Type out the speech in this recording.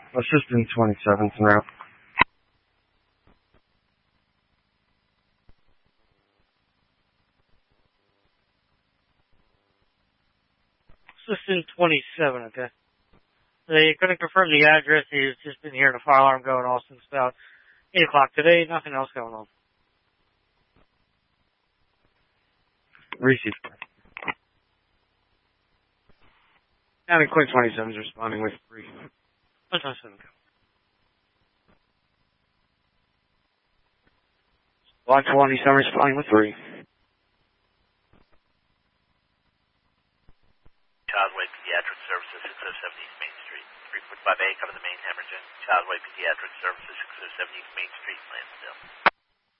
Assistant 27's en route. Assistant 27, okay. They couldn't confirm the address. He's just been hearing a fire alarm going off since about 8 o'clock today. Nothing else going on. Receive. County Quinn 27 is responding with 3. 27, okay. Block 27 responding with 3. Childway Pediatric Services, 607 East Main Street. 3.5A, cover the main hemorrhaging. Childway Pediatric Services, 607 East Main Street, Lansdale.